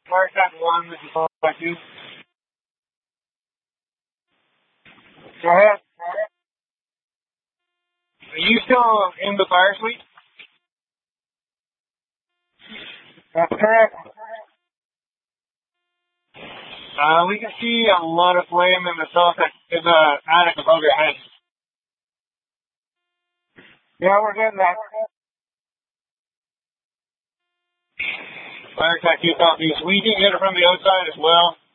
Fire attack 1, this is fire attack 2. Go ahead. Are you still in the fire suite? That's correct. We can see a lot of flame in the attic above your head. Yeah, we're getting that. Fire attack 2 copies. We can get it from the outside as well.